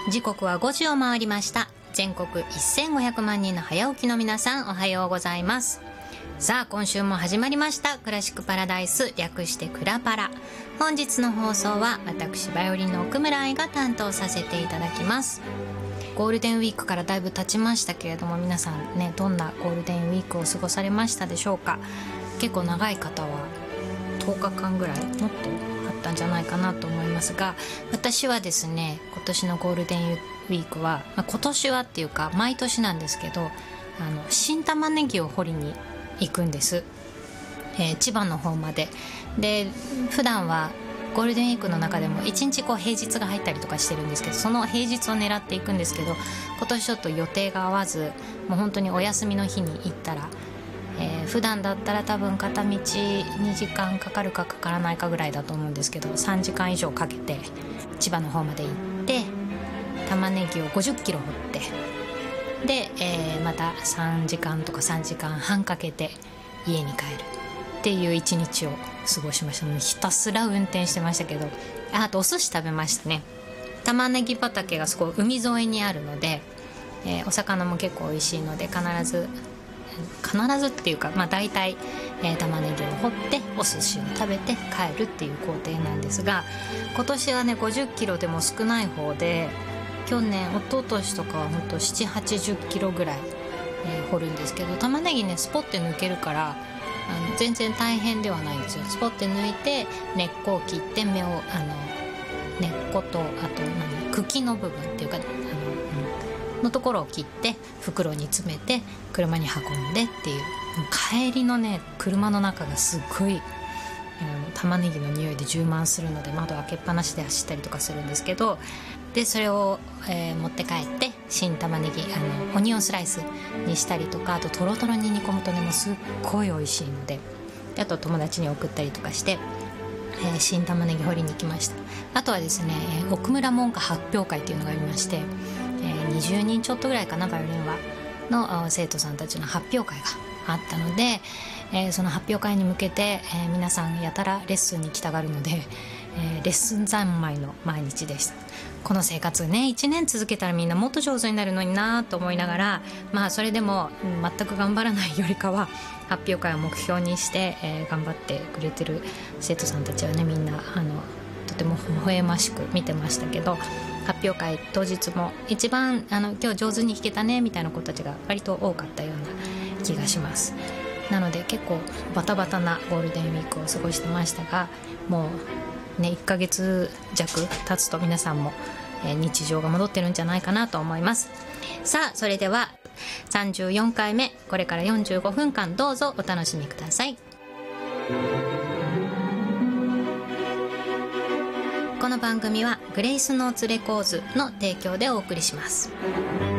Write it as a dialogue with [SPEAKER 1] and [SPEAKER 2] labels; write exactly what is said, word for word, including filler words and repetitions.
[SPEAKER 1] 時刻はごじを回りました。全国せんごひゃくまん人の早起きの皆さん、おはようございます。さあ今週も始まりましたクラシックパラダイス、略してクラパラ。本日の放送は私バイオリンの奥村愛が担当させていただきます。ゴールデンウィークからだいぶ経ちましたけれども、皆さんね、どんなゴールデンウィークを過ごされましたでしょうか。結構長い方はとおかかんぐらいもっとあったんじゃないかなと思いますが、私はですね、今年のゴールデンウィークは、まあ、今年はっていうか毎年なんですけど、あの新玉ねぎを掘りに行くんです、えー、千葉の方まで。で普段はゴールデンウィークの中でもいちにちこう平日が入ったりとかしてるんですけど、その平日を狙っていくんですけど、今年ちょっと予定が合わず、もう本当にお休みの日に行ったら、えー、普段だったら多分片道にじかんかかるかかからないかぐらいだと思うんですけど、さんじかん以上かけて千葉の方まで行って玉ねぎをごじゅっキロ掘って、で、えー、またさんじかんとかさんじかんはんかけて家に帰るっていう一日を過ごしました。もうひたすら運転してましたけど、 あ, あとお寿司食べましたね。玉ねぎ畑がすごい海沿いにあるので、えー、お魚も結構美味しいので、必ず必ずっていうか、まあ、大体、えー、玉ねぎを掘ってお寿司を食べて帰るっていう工程なんですが、今年はねごじゅっキロでも少ない方で、去年一昨年とかはほんとななじゅうはちじゅっキロぐらい、えー、掘るんですけど、玉ねぎねスポッて抜けるから、あの全然大変ではないんですよ。スポッて抜いて根っこを切って、芽をあの根っこと、あと何茎の部分っていうか、あの、うん、のところを切って袋に詰めて車に運んでっていう、帰りのね車の中がすっごい玉ねぎの匂いで充満するので、窓開けっぱなしで走ったりとかするんですけど、でそれを、えー、持って帰って新玉ねぎ、あのオニオンスライスにしたりとか、あとトロトロに煮込むとねもうすっごい美味しいので、であと友達に送ったりとかして、えー、新玉ねぎ掘りに行きました。あとはですね、えー、奥村門下発表会っていうのがありまして、えー、にじゅうにんちょっとぐらいかな、バイオリンはの生徒さんたちの発表会があったので、えー、その発表会に向けて、えー、皆さんやたらレッスンに来たがるので、えー、レッスン三昧の毎日でした。この生活ねいちねん続けたらみんなもっと上手になるのになと思いながら、まあそれでも、うん、全く頑張らないよりかは発表会を目標にして、えー、頑張ってくれてる生徒さんたちはね、みんなあのとても微笑ましく見てましたけど、発表会当日も一番あの今日上手に弾けたねみたいな子たちが割と多かったような気がします。なので結構バタバタなゴールデンウィークを過ごしてましたが、もうねいっかげつ弱経つと皆さんも、えー、日常が戻ってるんじゃないかなと思います。さあそれではさんじゅうよんかいめ、これからよんじゅうごふんかんどうぞお楽しみください。この番組はグレイスノーツレコーズの提供でお送りします。